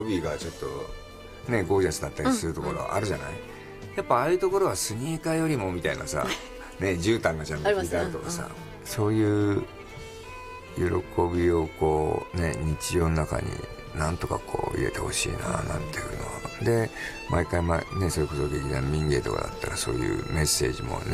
ビーがちょっとねゴージャスだったりするところあるじゃない、やっぱああいうところはスニーカーよりもみたいなさね、絨毯がちゃんと引いてあるとかさ、そういう喜びをこうね日常の中になんとかこう入れてほしいななんていうのはで毎回ねそれこそ劇団民芸とかだったらそういうメッセージもね